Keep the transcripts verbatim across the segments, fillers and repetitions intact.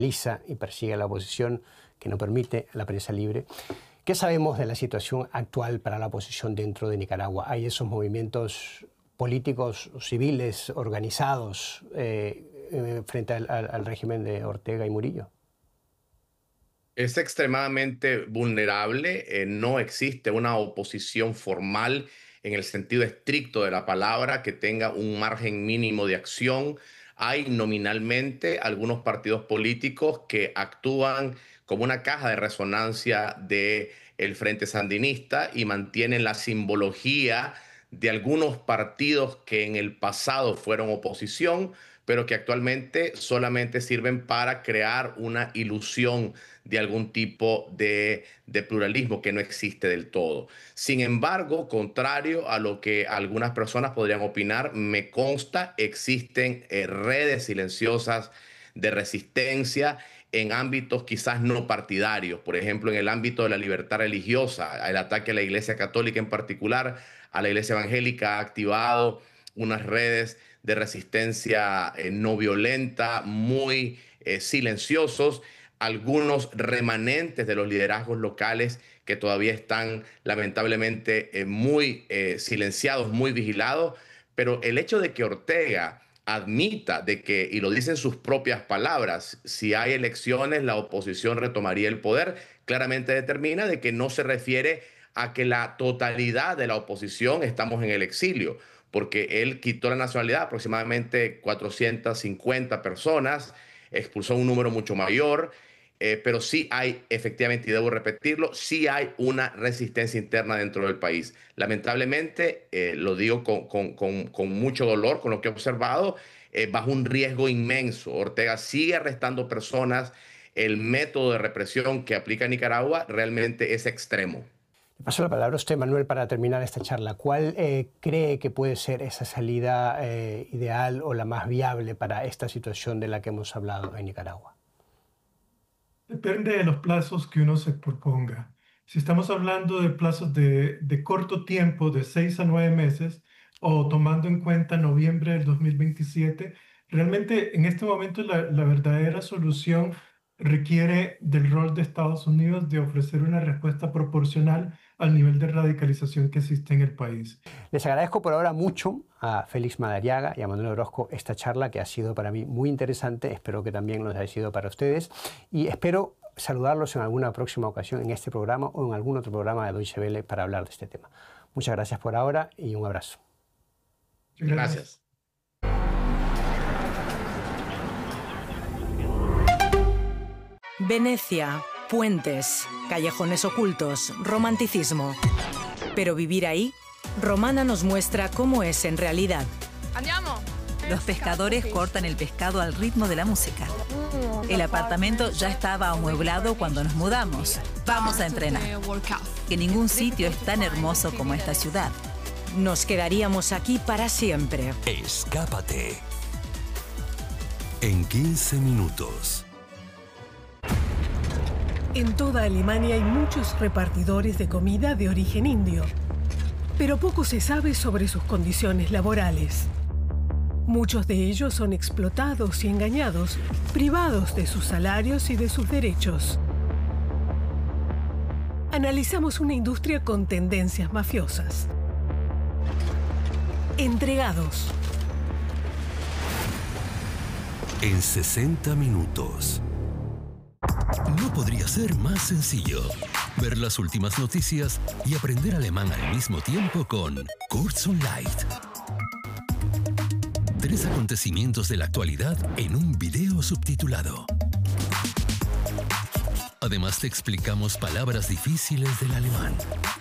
lisa y persigue a la oposición, que no permite la prensa libre. ¿Qué sabemos de la situación actual para la oposición dentro de Nicaragua? ¿Hay esos movimientos políticos, civiles, organizados eh, eh, frente al, al, al régimen de Ortega y Murillo? Es extremadamente vulnerable. Eh, no existe una oposición formal en el sentido estricto de la palabra que tenga un margen mínimo de acción. Hay nominalmente algunos partidos políticos que actúan como una caja de resonancia del Frente Sandinista y mantienen la simbología de algunos partidos que en el pasado fueron oposición, pero que actualmente solamente sirven para crear una ilusión de algún tipo de, de pluralismo que no existe del todo. Sin embargo, contrario a lo que algunas personas podrían opinar, me consta existen eh, redes silenciosas de resistencia en ámbitos quizás no partidarios. Por ejemplo, en el ámbito de la libertad religiosa, el ataque a la Iglesia Católica en particular, a la Iglesia Evangélica, ha activado unas redes de resistencia eh, no violenta, muy eh, silenciosos, algunos remanentes de los liderazgos locales que todavía están lamentablemente eh, muy eh, silenciados, muy vigilados, pero el hecho de que Ortega admita de que, y lo dicen sus propias palabras, si hay elecciones la oposición retomaría el poder, claramente determina de que no se refiere a que la totalidad de la oposición estamos en el exilio, porque él quitó la nacionalidad a aproximadamente cuatrocientas cincuenta personas, expulsó un número mucho mayor, eh, pero sí hay, efectivamente, y debo repetirlo, sí hay una resistencia interna dentro del país. Lamentablemente, eh, lo digo con, con, con, con mucho dolor, con lo que he observado, eh, bajo un riesgo inmenso. Ortega sigue arrestando personas. El método de represión que aplica Nicaragua realmente es extremo. Le paso la palabra a usted, Manuel, para terminar esta charla. ¿Cuál eh, cree que puede ser esa salida eh, ideal o la más viable para esta situación de la que hemos hablado en Nicaragua? Depende de los plazos que uno se proponga. Si estamos hablando de plazos de, de corto tiempo, de seis a nueve meses, o tomando en cuenta noviembre del dos mil veintisiete, realmente en este momento la, la verdadera solución requiere del rol de Estados Unidos de ofrecer una respuesta proporcional al nivel de radicalización que existe en el país. Les agradezco por ahora mucho a Félix Madariaga y a Manuel Orozco esta charla que ha sido para mí muy interesante. Espero que también los haya sido para ustedes y espero saludarlos en alguna próxima ocasión en este programa o en algún otro programa de Deutsche Welle para hablar de este tema. Muchas gracias por ahora y un abrazo. Gracias. Venecia, puentes, callejones ocultos, romanticismo. Pero vivir ahí, Romana nos muestra cómo es en realidad. Los pescadores cortan el pescado al ritmo de la música. El apartamento ya estaba amueblado cuando nos mudamos. Vamos a entrenar. Que ningún sitio es tan hermoso como esta ciudad. Nos quedaríamos aquí para siempre. Escápate. En quince minutos. En toda Alemania hay muchos repartidores de comida de origen indio, pero poco se sabe sobre sus condiciones laborales. Muchos de ellos son explotados y engañados, privados de sus salarios y de sus derechos. Analizamos una industria con tendencias mafiosas. Entregados. En sesenta minutos. No podría ser más sencillo. Ver las últimas noticias y aprender alemán al mismo tiempo con Kurz und Leicht. Tres acontecimientos de la actualidad en un video subtitulado. Además te explicamos palabras difíciles del alemán.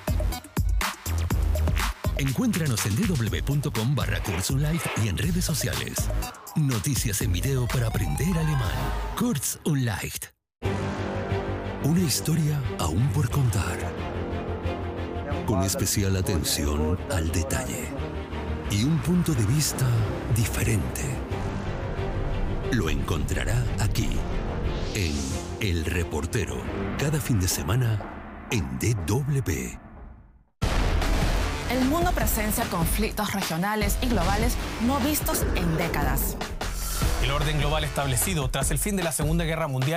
Encuéntranos en www.com barra Kurz und Leicht y en redes sociales. Noticias en video para aprender alemán. Kurz und Leicht. Una historia aún por contar. Con especial atención al detalle. Y un punto de vista diferente. Lo encontrará aquí, en El Reportero, cada fin de semana en D W. El mundo presencia conflictos regionales y globales no vistos en décadas. El orden global establecido tras el fin de la Segunda Guerra Mundial